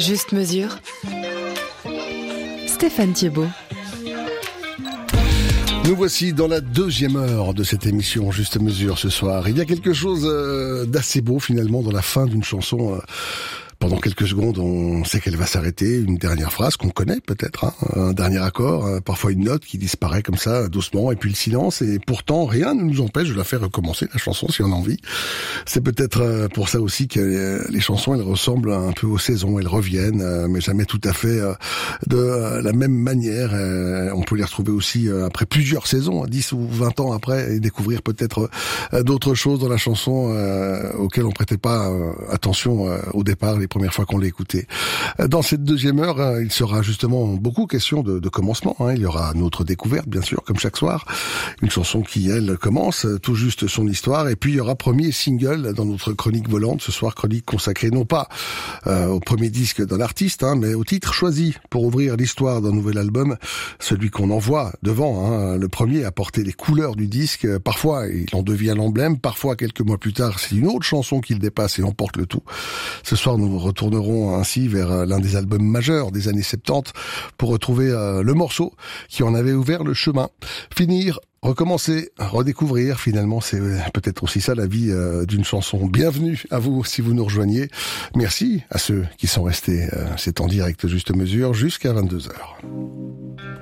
Juste mesure. Stéphane Thiebaud. Nous voici dans la deuxième heure de cette émission Juste Mesure ce soir. Il y a quelque chose d'assez beau finalement dans la fin d'une chanson. Pendant quelques secondes, on sait qu'elle va s'arrêter. Une dernière phrase qu'on connaît peut-être, un dernier accord, parfois une note qui disparaît comme ça doucement, et puis le silence. Et pourtant, rien ne nous empêche de la faire recommencer, la chanson, si on a envie. C'est peut-être pour ça aussi que les chansons, elles ressemblent un peu aux saisons. Elles reviennent, mais jamais tout à fait de la même manière. On peut les retrouver aussi après plusieurs saisons, 10 ou 20 ans après, et découvrir peut-être d'autres choses dans la chanson auxquelles on prêtait pas attention au départ, les premières fois qu'on l'a écouté. Dans cette deuxième heure, il sera justement beaucoup question de commencement. Il y aura notre découverte, bien sûr, comme chaque soir. Une chanson qui, elle, commence tout juste son histoire. Et puis, il y aura premier single dans notre chronique volante. Ce soir, chronique consacrée non pas au premier disque d'un artiste, mais au titre choisi pour ouvrir l'histoire d'un nouvel album. Celui qu'on envoie devant. Le premier a porté les couleurs du disque. Parfois, il en devient l'emblème. Parfois, quelques mois plus tard, c'est une autre chanson qui le dépasse et emporte le tout. Ce soir, nous retournerons ainsi vers l'un des albums majeurs des années 70 pour retrouver le morceau qui en avait ouvert le chemin. Finir, recommencer, redécouvrir, finalement, c'est peut-être aussi ça la vie d'une chanson. Bienvenue à vous si vous nous rejoignez. Merci à ceux qui sont restés. C'est en direct Juste Mesure jusqu'à 22h.